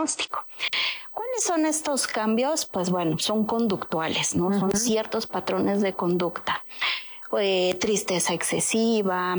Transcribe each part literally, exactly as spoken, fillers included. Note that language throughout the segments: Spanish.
diagnóstico. ¿Cuáles son estos cambios? Pues bueno, son conductuales, ¿no? Uh-huh. Son ciertos patrones de conducta. Eh, tristeza excesiva,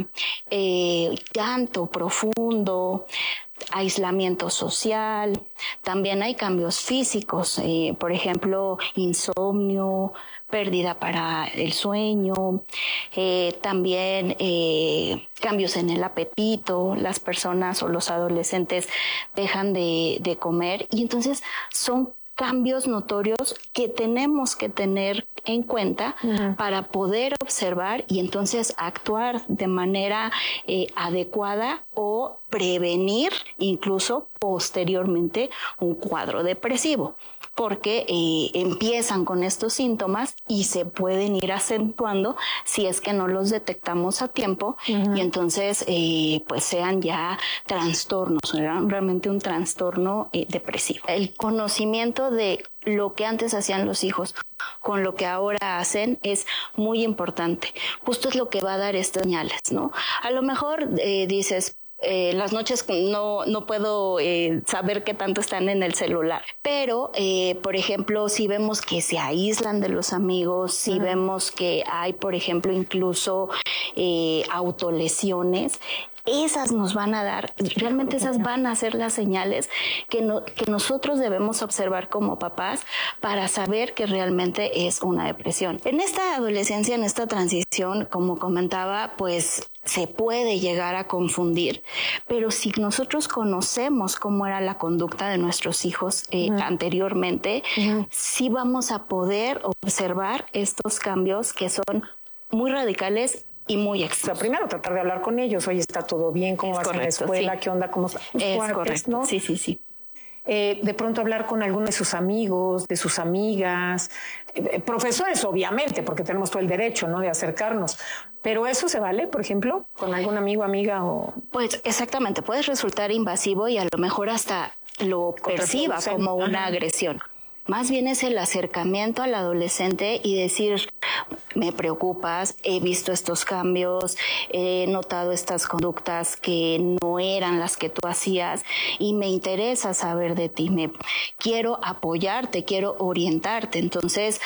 eh, llanto profundo, aislamiento social. También hay cambios físicos, eh, por ejemplo, insomnio, pérdida para el sueño, eh, también eh, cambios en el apetito. Las personas o los adolescentes dejan de, de comer y entonces son cambios notorios que tenemos que tener en cuenta uh-huh. para poder observar y entonces actuar de manera eh, adecuada o prevenir incluso posteriormente un cuadro depresivo, porque eh, empiezan con estos síntomas y se pueden ir acentuando si es que no los detectamos a tiempo uh-huh. y entonces eh, pues sean ya trastornos, realmente un trastorno eh, depresivo. El conocimiento de lo que antes hacían los hijos con lo que ahora hacen es muy importante. Justo es lo que va a dar estas señales, ¿no? A lo mejor eh, dices, Eh, las noches no, no puedo eh, saber qué tanto están en el celular, pero eh, por ejemplo si vemos que se aíslan de los amigos, si uh-huh. vemos que hay por ejemplo incluso eh, autolesiones, esas nos van a dar, realmente esas van a ser las señales que, no, que nosotros debemos observar como papás para saber que realmente es una depresión. En esta adolescencia, en esta transición, como comentaba, pues se puede llegar a confundir, pero si nosotros conocemos cómo era la conducta de nuestros hijos eh, uh-huh. anteriormente, uh-huh. sí vamos a poder observar estos cambios que son muy radicales y muy extra. O sea, primero tratar de hablar con ellos. Oye, ¿está todo bien? ¿Cómo es vas correcto, en la escuela? Sí. ¿Qué onda? ¿Cómo están tus Es cuates, correcto, ¿no? sí, sí, sí. Eh, de pronto hablar con alguno de sus amigos, de sus amigas, eh, profesores, obviamente, porque tenemos todo el derecho, ¿no?, de acercarnos. Pero eso se vale, por ejemplo, con algún amigo, amiga o... Pues exactamente, puede resultar invasivo y a lo mejor hasta lo perciba como una Ajá. agresión. Más bien es el acercamiento al adolescente y decir, me preocupas, he visto estos cambios, he notado estas conductas que no eran las que tú hacías y me interesa saber de ti, me quiero apoyarte, quiero orientarte. Entonces,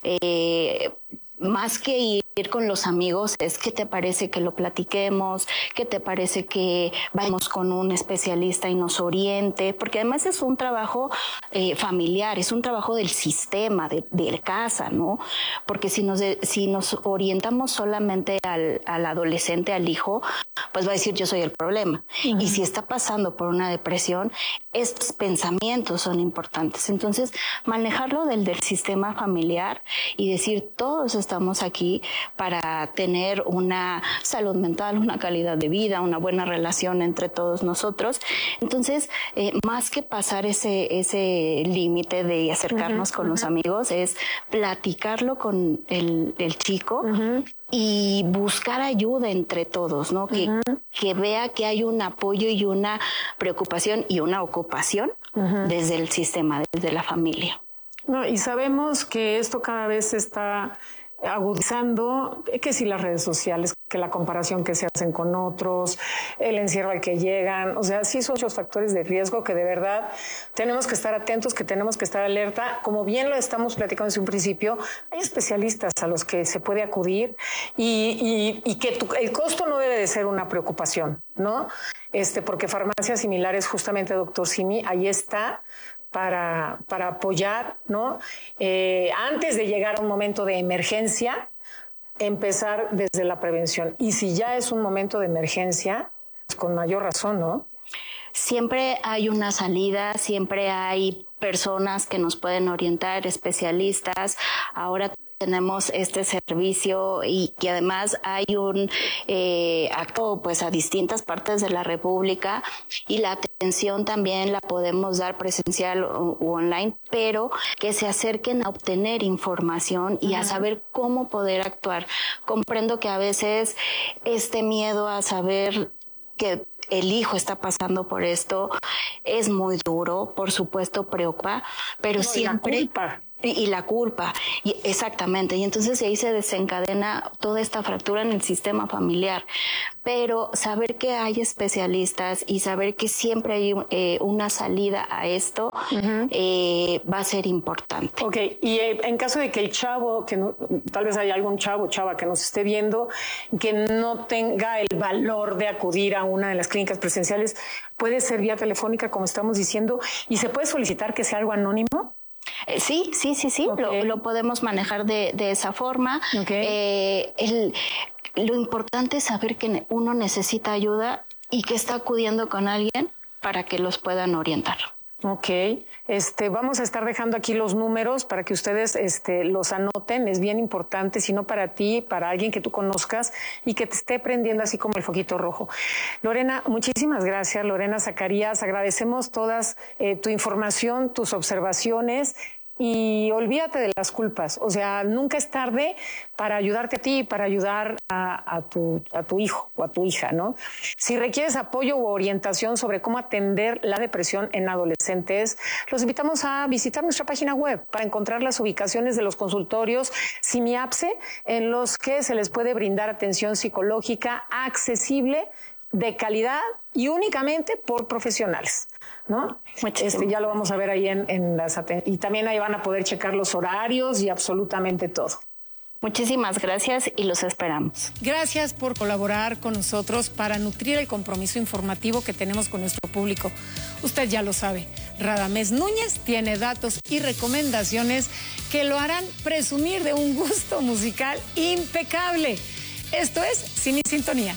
eh, más que ir con los amigos, es ¿qué te parece que lo platiquemos? ¿Qué te parece que vayamos con un especialista y nos oriente? Porque además es un trabajo eh, familiar, es un trabajo del sistema, de, de casa, ¿no? Porque si nos, de, si nos orientamos solamente al, al adolescente, al hijo, pues va a decir yo soy el problema. Uh-huh. Y si está pasando por una depresión, estos pensamientos son importantes. Entonces, manejarlo del, del sistema familiar y decir todos estamos aquí para tener una salud mental, una calidad de vida, una buena relación entre todos nosotros. Entonces, eh, más que pasar ese ese límite de acercarnos uh-huh, con uh-huh. los amigos, es platicarlo con el, el chico uh-huh. y buscar ayuda entre todos, ¿no? Que, uh-huh. que vea que hay un apoyo y una preocupación y una ocupación uh-huh. desde el sistema, desde la familia. No, y sabemos que esto cada vez está agudizando, que si las redes sociales, que la comparación que se hacen con otros, el encierro al que llegan, o sea, sí son muchos factores de riesgo que de verdad tenemos que estar atentos, que tenemos que estar alerta. Como bien lo estamos platicando desde un principio, hay especialistas a los que se puede acudir y, y, y que tu, el costo no debe de ser una preocupación, ¿no? Este, porque farmacias similares, justamente, doctor Simi, ahí está, para, para apoyar, ¿no? Eh, antes de llegar a un momento de emergencia, empezar desde la prevención. Y si ya es un momento de emergencia, pues con mayor razón, ¿no? Siempre hay una salida, siempre hay personas que nos pueden orientar, especialistas. Ahora tenemos este servicio y que además hay un eh, acto pues a distintas partes de la República y la atención también la podemos dar presencial u, u online, pero que se acerquen a obtener información y uh-huh. a saber cómo poder actuar. Comprendo que a veces este miedo a saber que el hijo está pasando por esto es muy duro, por supuesto preocupa, pero no, siempre... Y, y la culpa, y exactamente, y entonces ahí se desencadena toda esta fractura en el sistema familiar. Pero saber que hay especialistas y saber que siempre hay eh, una salida a esto uh-huh. eh, va a ser importante. Ok, y eh, en caso de que el chavo, que no, tal vez haya algún chavo o chava que nos esté viendo, que no tenga el valor de acudir a una de las clínicas presenciales, ¿puede ser vía telefónica, como estamos diciendo, y se puede solicitar que sea algo anónimo? Eh, sí, sí, sí, sí, okay. lo, lo podemos manejar de, de esa forma. Okay. Eh, el, lo importante es saber que uno necesita ayuda y que está acudiendo con alguien para que los puedan orientar. Ok, este, vamos a estar dejando aquí los números para que ustedes este, los anoten, es bien importante, si no para ti, para alguien que tú conozcas y que te esté prendiendo así como el foquito rojo. Lorena, muchísimas gracias, Lorena Zacarías, agradecemos todas eh, tu información, tus observaciones. Y olvídate de las culpas, o sea, nunca es tarde para ayudarte a ti y para ayudar a, a, tu, a tu hijo o a tu hija, ¿no? Si requieres apoyo u orientación sobre cómo atender la depresión en adolescentes, los invitamos a visitar nuestra página web para encontrar las ubicaciones de los consultorios Simiapse en los que se les puede brindar atención psicológica accesible, de calidad y únicamente por profesionales, ¿no? Este, ya lo vamos a ver ahí en, en las y también ahí van a poder checar los horarios y absolutamente todo. Muchísimas gracias y los esperamos. Gracias por colaborar con nosotros para nutrir el compromiso informativo que tenemos con nuestro público. Usted ya lo sabe, Radamés Núñez tiene datos y recomendaciones que lo harán presumir de un gusto musical impecable. Esto es Sin Mi Sintonía.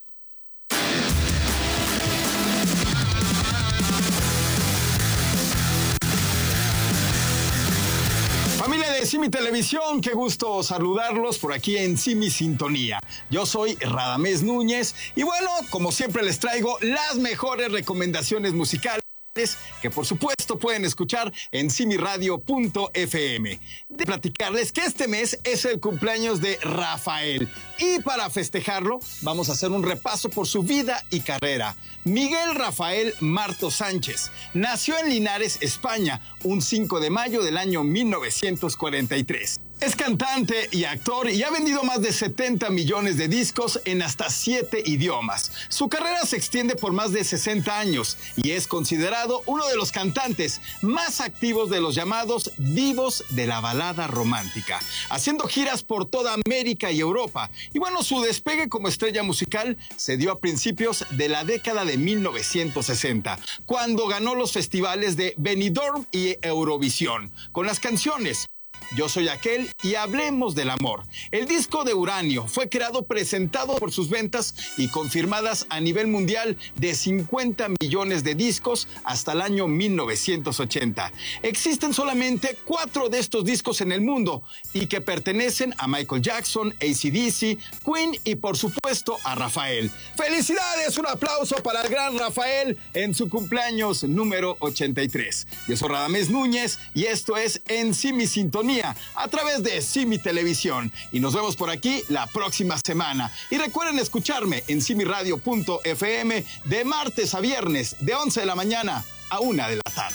Familia de Simi Televisión, qué gusto saludarlos por aquí en Simi Sintonía. Yo soy Radamés Núñez y bueno, como siempre les traigo las mejores recomendaciones musicales que por supuesto pueden escuchar en simi radio punto efe eme. De platicarles que este mes es el cumpleaños de Rafael y para festejarlo vamos a hacer un repaso por su vida y carrera. Miguel Rafael Marto Sánchez nació en Linares, España, un cinco de mayo del año mil novecientos cuarenta y tres. Es cantante y actor y ha vendido más de setenta millones de discos en hasta siete idiomas. Su carrera se extiende por más de sesenta años y es considerado uno de los cantantes más activos de los llamados divos de la balada romántica, haciendo giras por toda América y Europa. Y bueno, su despegue como estrella musical se dio a principios de la década de mil novecientos sesenta, cuando ganó los festivales de Benidorm y Eurovisión, con las canciones Yo soy aquel y Hablemos del amor. El disco de Uranio fue creado, presentado por sus ventas y confirmadas a nivel mundial de cincuenta millones de discos hasta el año mil novecientos ochenta. Existen solamente cuatro de estos discos en el mundo y que pertenecen a Michael Jackson, A C D C, Queen y por supuesto a Rafael. ¡Felicidades! Un aplauso para el gran Rafael en su cumpleaños número ochenta y tres. Yo soy Radamés Núñez y esto es En Simi Sintonía a través de Simi Televisión. Y nos vemos por aquí la próxima semana. Y recuerden escucharme en simi radio punto efe eme de martes a viernes de once de la mañana a una de la tarde.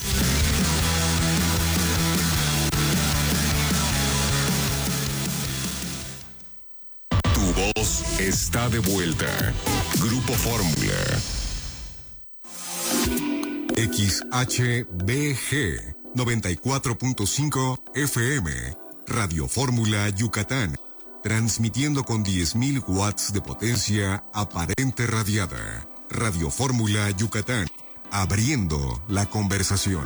Tu voz está de vuelta. Grupo Fórmula. X H B G noventa y cuatro punto cinco F M, Radio Fórmula Yucatán, transmitiendo con diez mil watts de potencia aparente radiada. Radio Fórmula Yucatán, abriendo la conversación.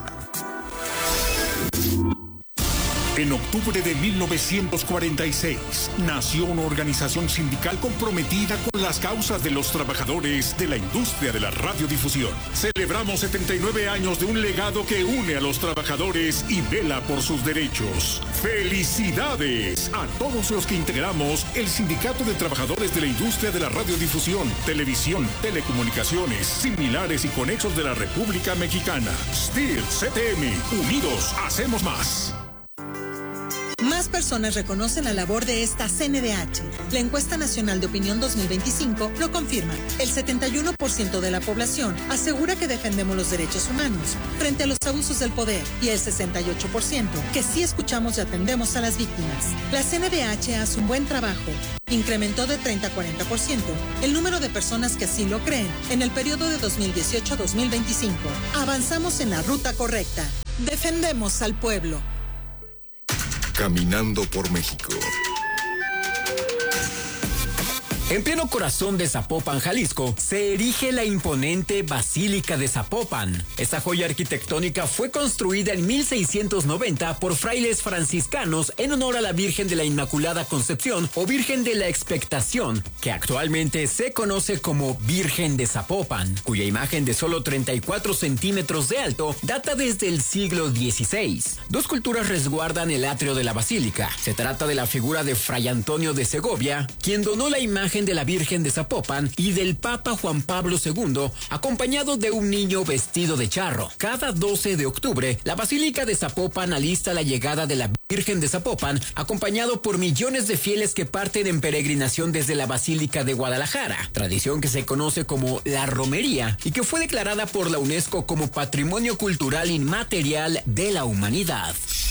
En octubre de mil novecientos cuarenta y seis, nació una organización sindical comprometida con las causas de los trabajadores de la industria de la radiodifusión. Celebramos setenta y nueve años de un legado que une a los trabajadores y vela por sus derechos. ¡Felicidades a todos los que integramos el Sindicato de Trabajadores de la Industria de la Radiodifusión, Televisión, Telecomunicaciones, Similares y Conexos de la República Mexicana! S T I R C T M, unidos hacemos más. Más Pocas personas reconocen la labor de esta C N D H. La encuesta nacional de opinión dos mil veinticinco lo confirma. El setenta y uno por ciento de la población asegura que defendemos los derechos humanos frente a los abusos del poder y el sesenta y ocho por ciento que sí escuchamos y atendemos a las víctimas. La C N D H hace un buen trabajo. Incrementó de treinta a cuarenta por ciento el número de personas que así lo creen en el periodo de dos mil dieciocho a dos mil veinticinco. Avanzamos en la ruta correcta. Defendemos al pueblo. Caminando por México. En pleno corazón de Zapopan, Jalisco, se erige la imponente Basílica de Zapopan. Esta joya arquitectónica fue construida en mil seiscientos noventa por frailes franciscanos en honor a la Virgen de la Inmaculada Concepción o Virgen de la Expectación, que actualmente se conoce como Virgen de Zapopan, cuya imagen de solo treinta y cuatro centímetros de alto data desde el siglo dieciséis. Dos culturas resguardan el atrio de la basílica. Se trata de la figura de Fray Antonio de Segovia, quien donó la imagen de la Virgen de Zapopan, y del Papa Juan Pablo segundo, acompañado de un niño vestido de charro. Cada doce de octubre, la Basílica de Zapopan alista la llegada de la Virgen de Zapopan, acompañado por millones de fieles que parten en peregrinación desde la Basílica de Guadalajara, tradición que se conoce como la romería y que fue declarada por la UNESCO como Patrimonio Cultural Inmaterial de la Humanidad.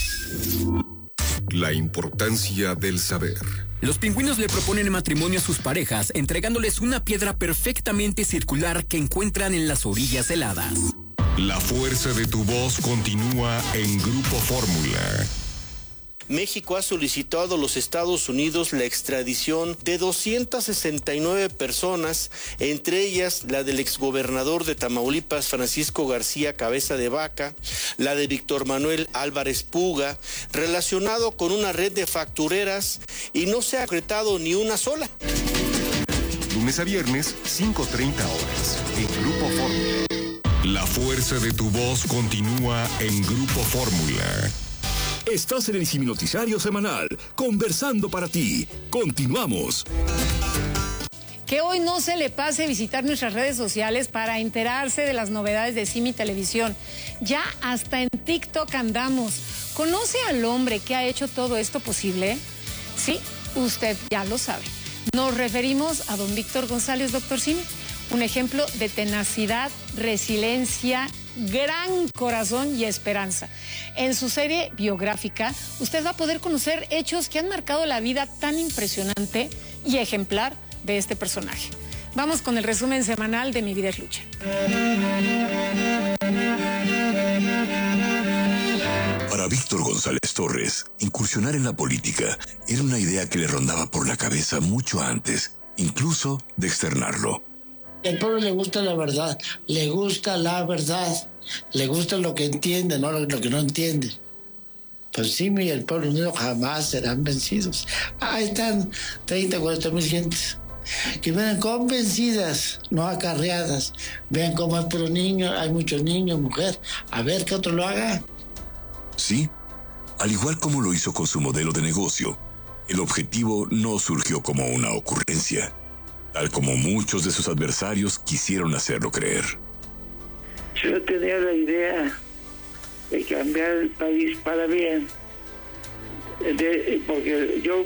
La importancia del saber. Los pingüinos le proponen matrimonio a sus parejas, entregándoles una piedra perfectamente circular que encuentran en las orillas heladas. La fuerza de tu voz continúa en Grupo Fórmula. México ha solicitado a los Estados Unidos la extradición de doscientas sesenta y nueve personas, entre ellas la del exgobernador de Tamaulipas, Francisco García Cabeza de Vaca, la de Víctor Manuel Álvarez Puga, relacionado con una red de factureras, y no se ha concretado ni una sola. Lunes a viernes, cinco treinta horas, en Grupo Fórmula. La fuerza de tu voz continúa en Grupo Fórmula. Estás en el Simi Noticiario Semanal, conversando para ti. Continuamos. Que hoy no se le pase visitar nuestras redes sociales para enterarse de las novedades de Simi Televisión. Ya hasta en TikTok andamos. ¿Conoce al hombre que ha hecho todo esto posible? Sí, usted ya lo sabe. Nos referimos a don Víctor González, doctor Simi. Un ejemplo de tenacidad, resiliencia, gran corazón y esperanza. En su serie biográfica, usted va a poder conocer hechos que han marcado la vida tan impresionante y ejemplar de este personaje. Vamos con el resumen semanal de Mi Vida es Lucha. Para Víctor González Torres, incursionar en la política era una idea que le rondaba por la cabeza mucho antes, incluso de externarlo. Al pueblo le gusta la verdad, le gusta la verdad, le gusta lo que entiende, no lo, lo que no entiende. Pues sí, y el pueblo unido jamás serán vencidos. Ahí están treinta, cuarenta mil gentes que vienen convencidas, no acarreadas. Vean cómo es puro niño, hay muchos niños, mujer. A ver que otro lo haga. Sí, al igual como lo hizo con su modelo de negocio, el objetivo no surgió como una ocurrencia, tal como muchos de sus adversarios quisieron hacerlo creer. Yo tenía la idea de cambiar el país para bien, de, porque yo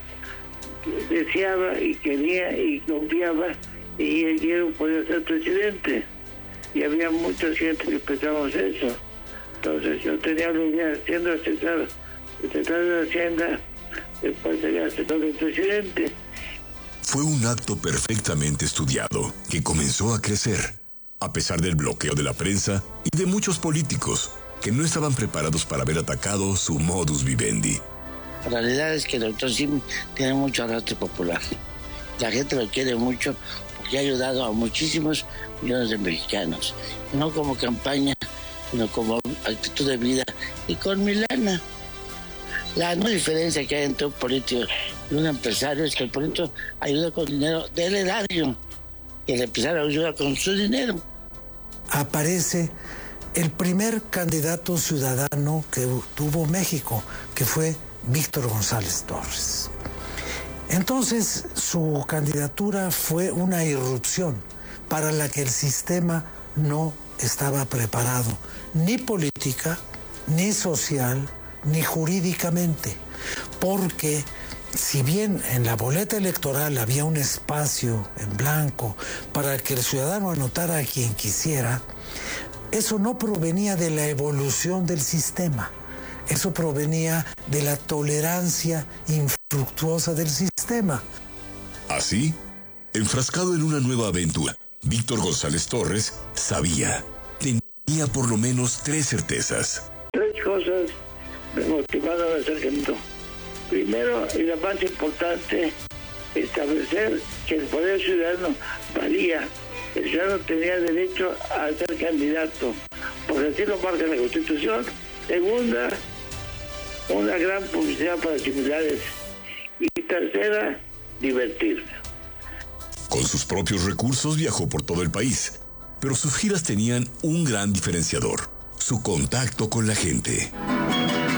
deseaba y quería y confiaba y yo podía ser presidente, y había mucha gente que pensamos eso. Entonces yo tenía la idea, siendo asesor, secretario de Hacienda, después sería asesor del presidente. Fue un acto perfectamente estudiado que comenzó a crecer, a pesar del bloqueo de la prensa y de muchos políticos que no estaban preparados para haber atacado su modus vivendi. La realidad es que el doctor Simi tiene mucho arrastre popular. La gente lo quiere mucho porque ha ayudado a muchísimos millones de mexicanos. No como campaña, sino como actitud de vida y con mi lana. La no diferencia que hay entre un político y un empresario es que el político ayuda con dinero del erario y el empresario ayuda con su dinero. Aparece el primer candidato ciudadano que tuvo México, que fue Víctor González Torres. Entonces, su candidatura fue una irrupción para la que el sistema no estaba preparado, ni política, ni social, ni jurídicamente. porque si bien en la boleta electoral había un espacio en blanco para que el ciudadano anotara a quien quisiera, eso no provenía de la evolución del sistema, eso provenía de la tolerancia infructuosa del sistema. Así, enfrascado en una nueva aventura, Víctor González Torres sabía, tenía por lo menos tres certezas. Tres cosas me motivaron a hacer esto. Primero, y la más importante, establecer que el poder ciudadano valía. El ciudadano tenía derecho a ser candidato, porque así lo marca la Constitución. Segunda, una gran publicidad para similares. Y tercera, divertirme. Con sus propios recursos viajó por todo el país, pero sus giras tenían un gran diferenciador: su contacto con la gente.